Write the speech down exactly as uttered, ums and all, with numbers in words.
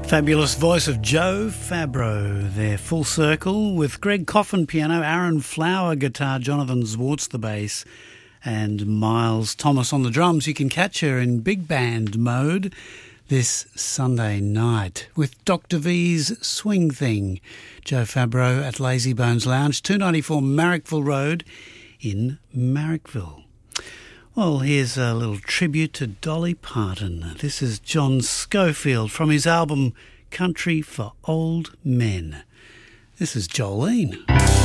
Fabulous voice of Joe Fabro there, Full Circle, with Greg Coffin piano, Aaron Flower guitar, Jonathan Zwartz the bass, and Miles Thomas on the drums. You can catch her in big band mode this Sunday night with Doctor V's Swing Thing. Joe Fabro at Lazy Bones Lounge, two ninety-four Marrickville Road in Marrickville. Well, here's a little tribute to Dolly Parton. This is John Schofield from his album Country for Old Men. This is Jolene.